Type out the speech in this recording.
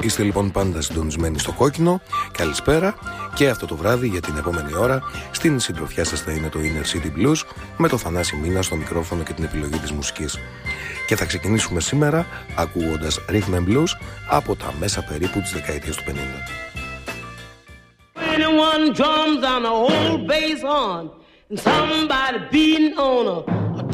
Είστε λοιπόν πάντα συντονισμένοι στο κόκκινο. Καλησπέρα και αυτό το βράδυ για την επόμενη ώρα στην συντροφιά σας θα είναι το Inner City Blues με το Θανάση Μίνα στο μικρόφωνο και την επιλογή της μουσικής. Και θα ξεκινήσουμε σήμερα ακούγοντας Rhythm and Blues από τα μέσα περίπου της δεκαετίας του 50. Drums on a old bass horn and somebody beating on a